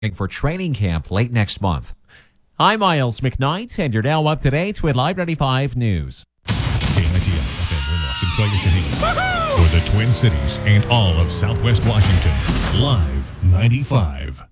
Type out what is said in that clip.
for training camp late next month. I'm Miles McKnight, and you're now up to date with Live 95 News. KITM FM Winloss and Clay Shaheen for the Twin Cities and all of Southwest Washington. Live 95.